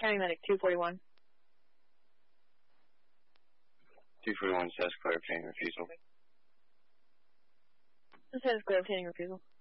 County Medic 241. 241 says clear obtaining refusal. This says clear obtaining refusal.